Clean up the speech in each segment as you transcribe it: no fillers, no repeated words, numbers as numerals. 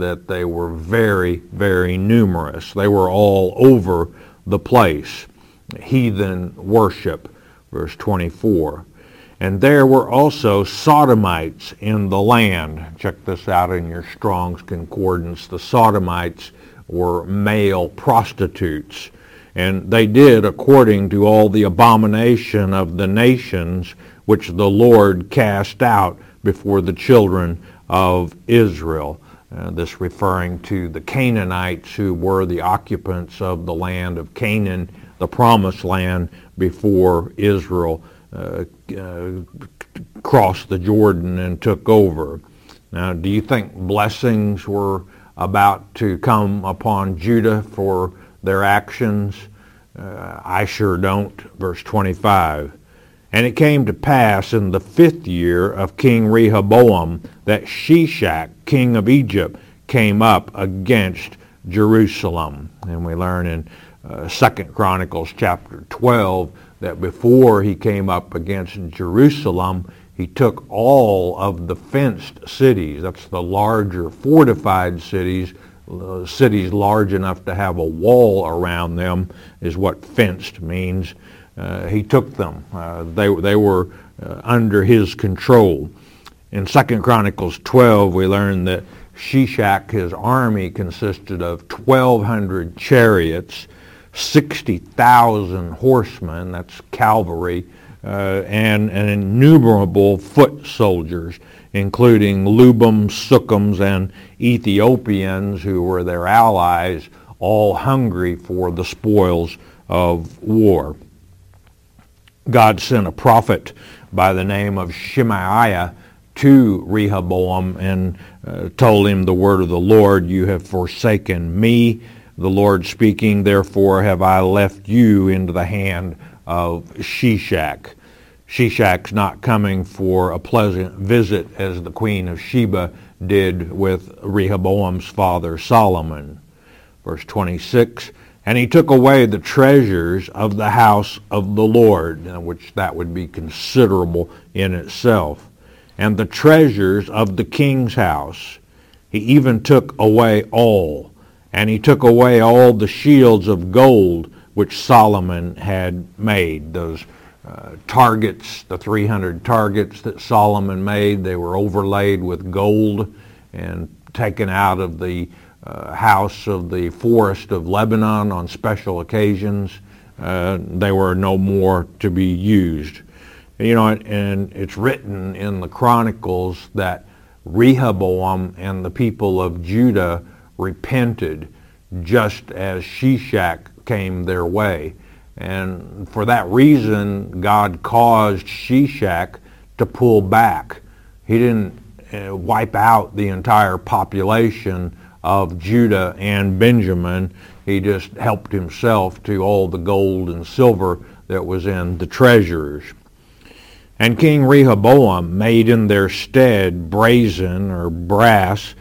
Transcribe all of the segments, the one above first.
that they were very, very numerous. They were all over the place. Heathen worship, verse 24. And there were also Sodomites in the land. Check this out in your Strong's Concordance. The Sodomites were male prostitutes, and they did according to all the abomination of the nations which the Lord cast out before the children of Israel. This referring to the Canaanites, who were the occupants of the land of Canaan, the promised land, before Israel crossed the Jordan and took over. Now, do you think blessings were about to come upon Judah for their actions? I sure don't. Verse 25. And it came to pass in the 5th year of King Rehoboam that Shishak, king of Egypt, came up against Jerusalem. And we learn in 2 Chronicles chapter 12 that before he came up against Jerusalem, he took all of the fenced cities. That's the larger fortified cities. Cities large enough to have a wall around them is what fenced means. He took them. They were under his control. In 2 Chronicles 12, we learn that Shishak, his army, consisted of 1,200 chariots, 60,000 horsemen, that's cavalry, and innumerable foot soldiers, including Lubims, Sukkims, and Ethiopians, who were their allies, all hungry for the spoils of war. God sent a prophet by the name of Shemaiah to Rehoboam and told him the word of the Lord, "You have forsaken me, the Lord speaking, therefore have I left you into the hand of Shishak." Shishak's not coming for a pleasant visit as the Queen of Sheba did with Rehoboam's father Solomon. Verse 26, and he took away the treasures of the house of the Lord, which that would be considerable in itself, and the treasures of the king's house. He even took away all, and he took away all the shields of gold which Solomon had made. Those targets, the 300 targets that Solomon made, they were overlaid with gold and taken out of the house of the forest of Lebanon on special occasions. They were no more to be used. You know, and it's written in the Chronicles that Rehoboam and the people of Judah repented just as Shishak came their way. And for that reason, God caused Shishak to pull back. He didn't wipe out the entire population of Judah and Benjamin. He just helped himself to all the gold and silver that was in the treasures. And King Rehoboam made in their stead brazen or brass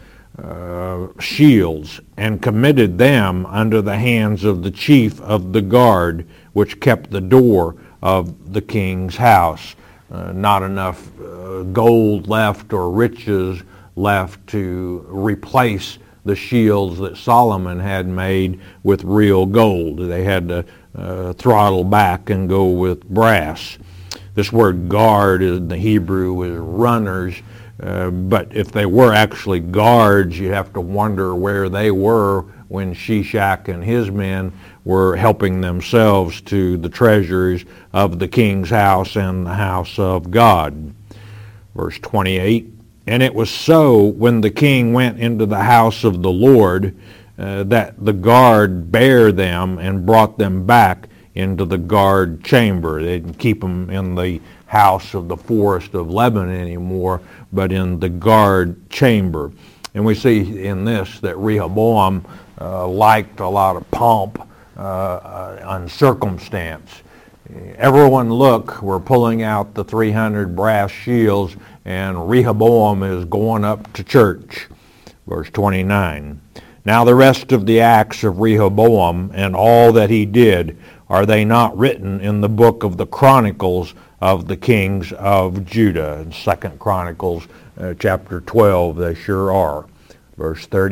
shields, and committed them under the hands of the chief of the guard, which kept the door of the king's house. Not enough gold left or riches left to replace the shields that Solomon had made with real gold. They had to throttle back and go with brass. This word guard in the Hebrew is runners, but if they were actually guards, you have to wonder where they were when Shishak and his men were helping themselves to the treasures of the king's house and the house of God. Verse 28, and it was so when the king went into the house of the Lord that the guard bare them and brought them back into the guard chamber. They didn't keep them in the house of the forest of Lebanon anymore, but in the guard chamber. And we see in this that Rehoboam liked a lot of pomp and circumstance. Everyone look, we're pulling out the 300 brass shields, and Rehoboam is going up to church. Verse 29. Now the rest of the acts of Rehoboam and all that he did, are they not written in the book of the Chronicles of the kings of Judah? In 2 Chronicles chapter 12, they sure are. Verse 30.